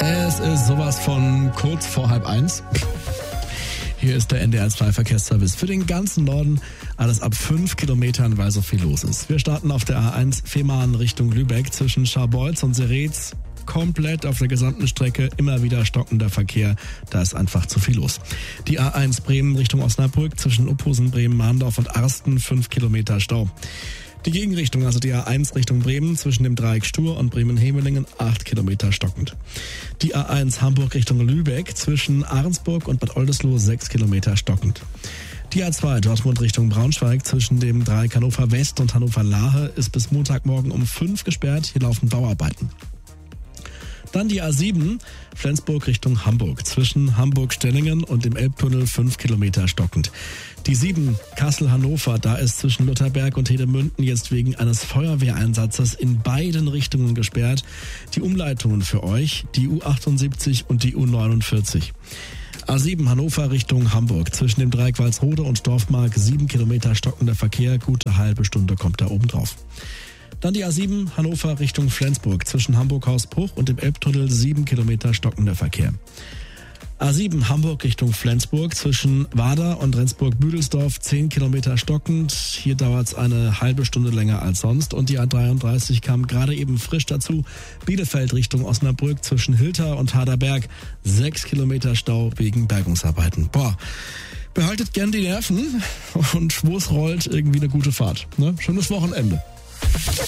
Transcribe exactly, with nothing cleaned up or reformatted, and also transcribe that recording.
Es ist sowas von kurz vor halb eins. Hier ist der N D R zwei Verkehrsservice für den ganzen Norden. Alles ab fünf Kilometern, weil so viel los ist. Wir starten auf der A eins Fehmarn Richtung Lübeck zwischen Scharbeutz und Seretz. Komplett auf der gesamten Strecke immer wieder stockender Verkehr. Da ist einfach zu viel los. Die A eins Bremen Richtung Osnabrück zwischen Uphusen, Bremen, Mahndorf und Arsten. fünf Kilometer Stau. Die Gegenrichtung, also die A eins Richtung Bremen zwischen dem Dreieck Stur und Bremen-Hemelingen, acht Kilometer stockend. Die A eins Hamburg Richtung Lübeck zwischen Ahrensburg und Bad Oldesloe, sechs Kilometer stockend. Die A zwei Dortmund Richtung Braunschweig zwischen dem Dreieck Hannover West und Hannover Lahe ist bis Montagmorgen um fünf gesperrt. Hier laufen Bauarbeiten. Dann die A sieben Flensburg Richtung Hamburg zwischen Hamburg-Stellingen und dem Elbtunnel, fünf Kilometer stockend. Die sieben Kassel-Hannover, da ist zwischen Lutherberg und Hedemünden jetzt wegen eines Feuerwehreinsatzes in beiden Richtungen gesperrt. Die Umleitungen für euch, die U achtundsiebzig und die U neunundvierzig. A sieben Hannover Richtung Hamburg zwischen dem Dreieck Walsrode und Dorfmark, sieben Kilometer stockender Verkehr, gute halbe Stunde kommt da oben drauf. Dann die A sieben Hannover Richtung Flensburg zwischen Hamburg-Hausbruch und dem Elbtunnel, sieben Kilometer stockender Verkehr. A sieben Hamburg Richtung Flensburg zwischen Wader und Rendsburg-Büdelsdorf, zehn Kilometer stockend. Hier dauert es eine halbe Stunde länger als sonst. Und die A dreiunddreißig kam gerade eben frisch dazu. Bielefeld Richtung Osnabrück zwischen Hilter und Harderberg, sechs Kilometer Stau wegen Bergungsarbeiten. Boah, behaltet gern die Nerven und wo es rollt, irgendwie eine gute Fahrt. Ne? Schönes Wochenende.